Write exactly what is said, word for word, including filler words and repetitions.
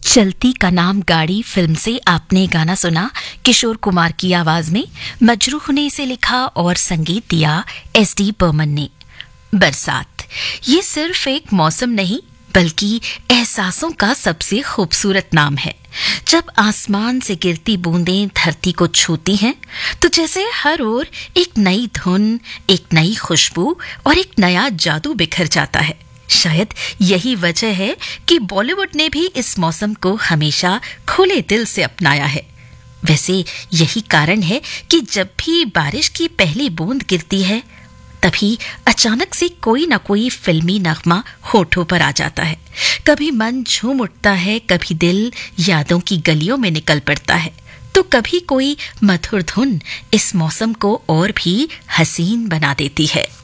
चलती का नाम गाड़ी फिल्म से आपने गाना सुना किशोर कुमार की आवाज में। मजरूह ने इसे लिखा और संगीत दिया एस डी बर्मन ने। बरसात ये सिर्फ एक मौसम नहीं बल्कि एहसासों का सबसे खूबसूरत नाम है। जब आसमान से गिरती बूंदें धरती को छूती हैं तो जैसे हर ओर एक नई धुन, एक नई खुशबू और एक नया जादू बिखर जाता है। शायद यही वजह है कि बॉलीवुड ने भी इस मौसम को हमेशा खुले दिल से अपनाया है। वैसे यही कारण है कि जब भी बारिश की पहली बूंद गिरती है तभी अचानक से कोई ना कोई फिल्मी नगमा होठों पर आ जाता है। कभी मन झूम उठता है, कभी दिल यादों की गलियों में निकल पड़ता है, तो कभी कोई मधुर धुन इस मौसम को और भी हसीन बना देती है।